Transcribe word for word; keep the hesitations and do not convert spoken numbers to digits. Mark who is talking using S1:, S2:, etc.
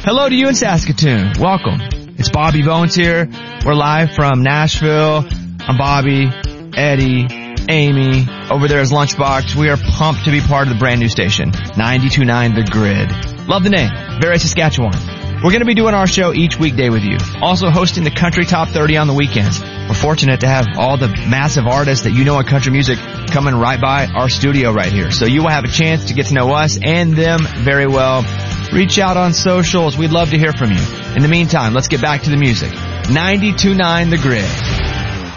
S1: Hello to you in Saskatoon. Welcome. It's Bobby Bones here. We're live from Nashville. I'm Bobby, Eddie, Amy. Over there is Lunchbox. We are pumped to be part of the brand new station, ninety-two point nine The Grid. Love the name. Very Saskatchewan. We're going to be doing our show each weekday with you. Also hosting the Country Top thirty on the weekends. We're fortunate to have all the massive artists that you know in country music coming right by our studio right here. So you will have a chance to get to know us and them very well. Reach out on socials. We'd love to hear from you. In the meantime, let's get back to the music. ninety-two point nine The Grid.